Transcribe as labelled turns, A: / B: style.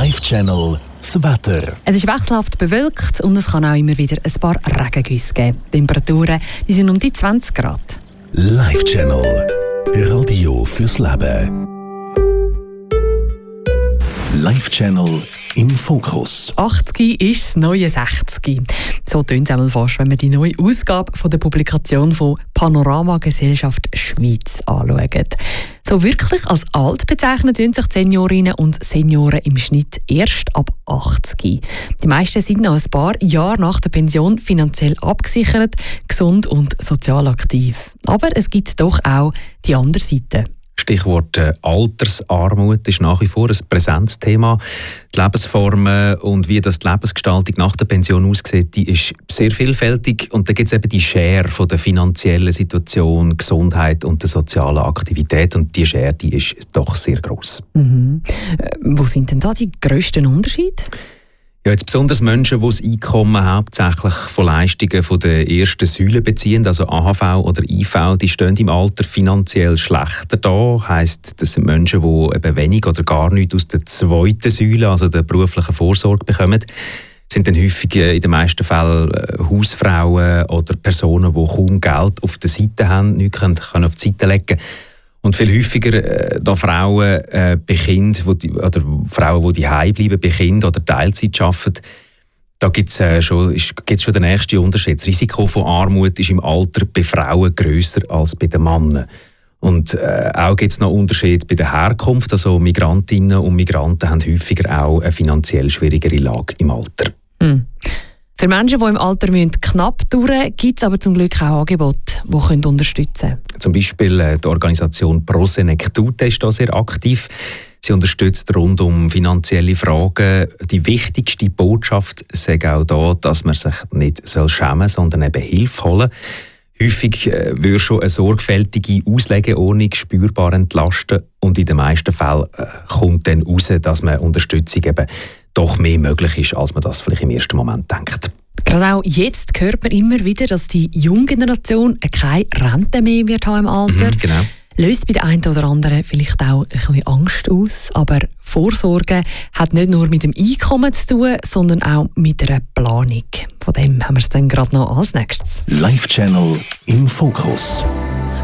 A: Live-Channel das Wetter.
B: Es ist wechselhaft bewölkt und es kann auch immer wieder ein paar Regengüsse geben. Die Temperaturen sind um die 20 Grad.
A: Live-Channel. Radio fürs Leben. Live-Channel im Fokus.
B: 80 ist das neue 60. So tönt es einmal fast, wenn man die neue Ausgabe von der Publikation von Panorama Gesellschaft Schweiz anschaut. So wirklich als alt bezeichnen sich die Seniorinnen und Senioren im Schnitt erst ab 80. Die meisten sind noch ein paar Jahre nach der Pension finanziell abgesichert, gesund und sozial aktiv. Aber es gibt doch auch die andere Seite.
C: Stichwort Altersarmut ist nach wie vor ein präsentes Thema. Die Lebensformen und wie das die Lebensgestaltung nach der Pension aussieht, die ist sehr vielfältig. Und da gibt es eben die Schere von der finanziellen Situation, Gesundheit und der sozialen Aktivität. Und die Schere, die ist doch sehr gross.
B: Wo sind denn da die grössten Unterschiede?
C: Ja, jetzt besonders Menschen, die das Einkommen hauptsächlich von Leistungen von der ersten Säule beziehen, also AHV oder IV, die stehen im Alter finanziell schlechter da. Heisst, das sind Menschen, die eben wenig oder gar nichts aus der zweiten Säule, also der beruflichen Vorsorge, bekommen. Das sind dann häufig in den meisten Fällen Hausfrauen oder Personen, die kaum Geld auf der Seite haben, nichts können auf die Seite legen. Und viel häufiger da Frauen bei Kind, oder Frauen, die daheim bleiben bei Kind oder Teilzeit arbeiten, da gibt's schon den nächsten Unterschied. Das Risiko von Armut ist im Alter bei Frauen grösser als bei den Männern. Und auch gibt es noch Unterschiede bei der Herkunft. Also Migrantinnen und Migranten haben häufiger auch eine finanziell schwierigere Lage im Alter.
B: Für Menschen, die im Alter knapp durch müssen, gibt es aber zum Glück auch Angebote, die unterstützen können.
C: Zum Beispiel die Organisation Prosenectute ist da sehr aktiv. Sie unterstützt rund um finanzielle Fragen. Die wichtigste Botschaft sei auch da, dass man sich nicht schämen soll, sondern eben Hilfe holen. Häufig würde schon eine sorgfältige Auslegeordnung spürbar entlasten und in den meisten Fällen kommt dann raus, dass man Unterstützung eben doch mehr möglich ist, als man das vielleicht im ersten Moment denkt.
B: Gerade auch jetzt hört man immer wieder, dass die junge Generation keine Rente mehr wird haben im Alter.
C: Genau.
B: Löst bei der einen oder anderen vielleicht auch ein bisschen Angst aus. Aber Vorsorge hat nicht nur mit dem Einkommen zu tun, sondern auch mit einer Planung. Von dem haben wir es dann gerade noch als nächstes.
A: Live-Channel im Fokus.